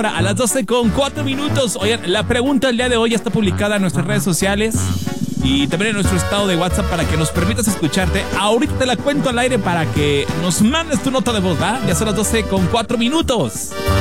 A las 12:04. Oigan, la pregunta del día de hoy ya está publicada en nuestras redes sociales y también en nuestro estado de WhatsApp para que nos permitas escucharte. Ahorita te la cuento al aire para que nos mandes tu nota de voz, ¿va? Ya son las 12:04.